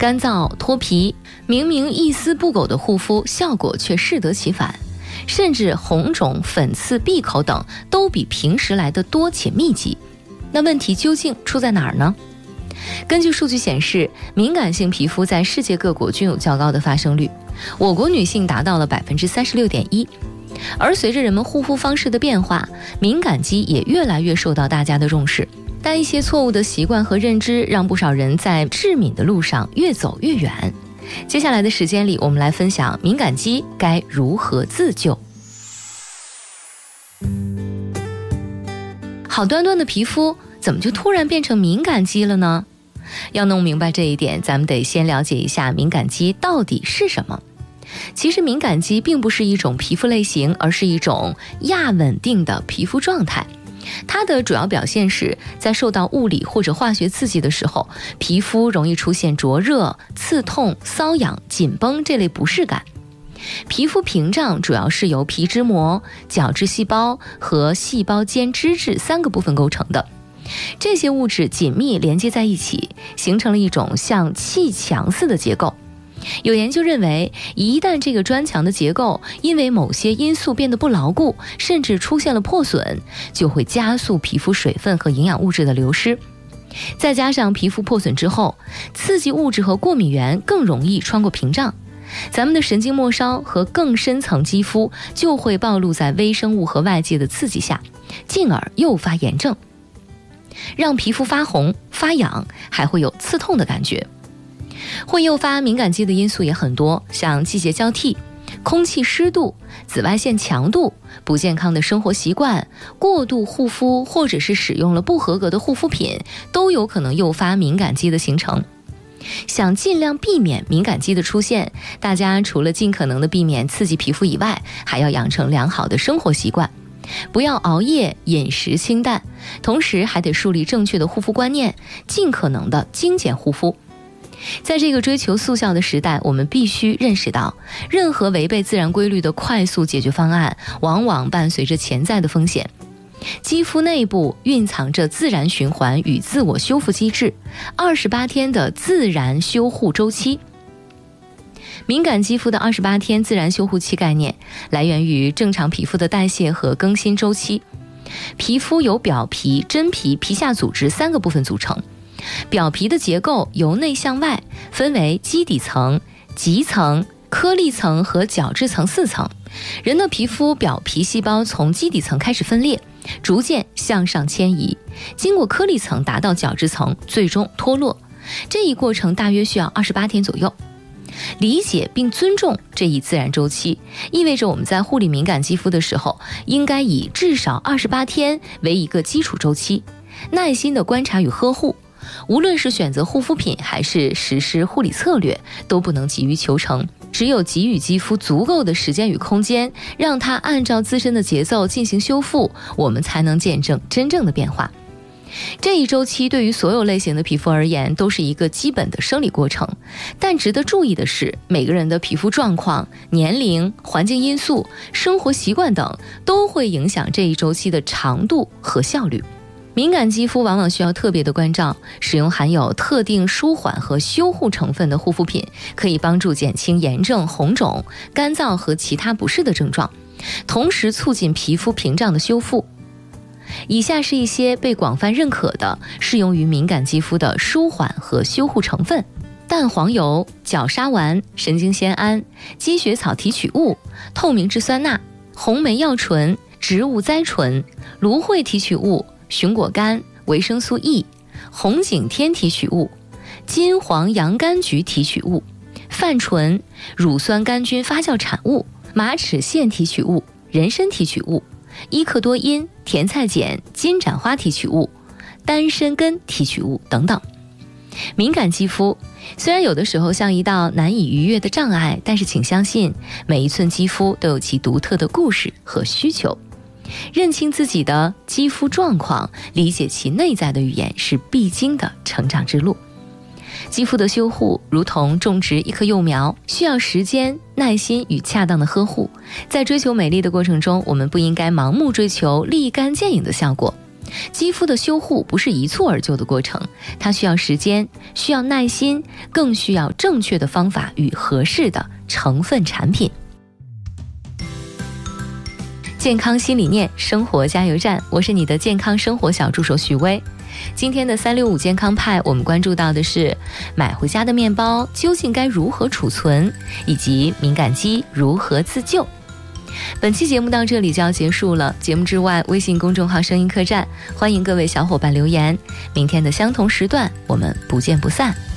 干燥脱皮，明明一丝不苟的护肤，效果却适得其反，甚至红肿、粉刺、闭口等都比平时来的多且密集。那问题究竟出在哪儿呢？根据数据显示，敏感性皮肤在世界各国均有较高的发生率，我国女性达到了 36.1%。而随着人们护肤方式的变化，敏感肌也越来越受到大家的重视。但一些错误的习惯和认知，让不少人在致敏的路上越走越远。接下来的时间里，我们来分享敏感肌该如何自救。好端端的皮肤，怎么就突然变成敏感肌了呢？要弄明白这一点，咱们得先了解一下敏感肌到底是什么。其实敏感肌并不是一种皮肤类型，而是一种亚稳定的皮肤状态。它的主要表现是在受到物理或者化学刺激的时候，皮肤容易出现灼热、刺痛、瘙痒、紧绷这类不适感。皮肤屏障主要是由皮脂膜、角质细胞和细胞间脂质3个部分构成的。这些物质紧密连接在一起，形成了一种像砌墙似的结构。有研究认为，一旦这个砖墙的结构因为某些因素变得不牢固，甚至出现了破损，就会加速皮肤水分和营养物质的流失。再加上皮肤破损之后，刺激物质和过敏原更容易穿过屏障，咱们的神经末梢和更深层肌肤就会暴露在微生物和外界的刺激下，进而诱发炎症，让皮肤发红、发痒，还会有刺痛的感觉。会诱发敏感肌的因素也很多，像季节交替、空气湿度、紫外线强度、不健康的生活习惯、过度护肤，或者是使用了不合格的护肤品，都有可能诱发敏感肌的形成。想尽量避免敏感肌的出现，大家除了尽可能的避免刺激皮肤以外，还要养成良好的生活习惯，不要熬夜，饮食清淡，同时还得树立正确的护肤观念，尽可能的精简护肤。在这个追求速效的时代，我们必须认识到，任何违背自然规律的快速解决方案，往往伴随着潜在的风险。肌肤内部蕴藏着自然循环与自我修复机制，28天的自然修护周期。敏感肌肤的28天自然修护期概念，来源于正常皮肤的代谢和更新周期。皮肤由表皮、真皮、皮下组织3个部分组成。表皮的结构由内向外分为基底层、极层、颗粒层和角质层4层。人的皮肤表皮细胞从基底层开始分裂，逐渐向上迁移，经过颗粒层达到角质层，最终脱落。这一过程大约需要28天左右。理解并尊重这一自然周期，意味着我们在护理敏感肌肤的时候，应该以至少28天为一个基础周期，耐心的观察与呵护。无论是选择护肤品还是实施护理策略，都不能急于求成，只有给予肌肤足够的时间与空间，让它按照自身的节奏进行修复，我们才能见证真正的变化。这一周期对于所有类型的皮肤而言都是一个基本的生理过程，但值得注意的是，每个人的皮肤状况、年龄、环境因素、生活习惯等都会影响这一周期的长度和效率。敏感肌肤往往需要特别的关照，使用含有特定舒缓和修护成分的护肤品，可以帮助减轻炎症、红肿、干燥和其他不适的症状，同时促进皮肤屏障的修复。以下是一些被广泛认可的适用于敏感肌肤的舒缓和修护成分：蛋黄油、角鲨烷、神经酰胺、积雪草提取物、透明质酸钠、红莓药醇、植物甾醇、芦荟提取物、熊果苷、维生素 E、红景天提取物、金黄洋甘菊提取物、泛醇、乳酸杆菌发酵产物、马齿苋提取物、人参提取物、伊克多因、甜菜碱、金盏花提取物、丹参根提取物等等。敏感肌肤虽然有的时候像一道难以逾越的障碍，但是请相信，每一寸肌肤都有其独特的故事和需求。认清自己的肌肤状况，理解其内在的语言，是必经的成长之路。肌肤的修护如同种植一棵幼苗，需要时间、耐心与恰当的呵护。在追求美丽的过程中，我们不应该盲目追求立竿见影的效果。 肌肤的修护不是一蹴而就的过程，它需要时间，需要耐心，更需要正确的方法与合适的成分产品。健康新理念，生活加油站，我是你的健康生活小助手许薇。今天的365健康派，我们关注到的是买回家的面包究竟该如何储存，以及敏感肌如何自救。本期节目到这里就要结束了，节目之外，微信公众号声音客栈，欢迎各位小伙伴留言。明天的相同时段，我们不见不散。